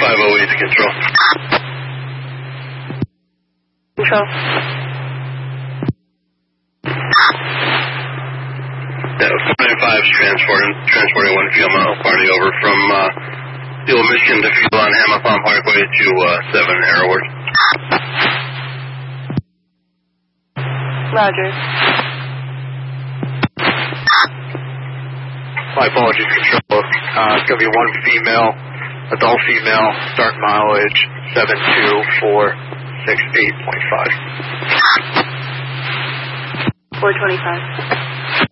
508 to control. Control. Yeah, 45's transporting one female party over from the old Michigan to fuel on Hamathon Parkway to 7 Arrowwood. Roger. My apologies, control. It's going to be one female, adult female, start mileage 72468.5. 425.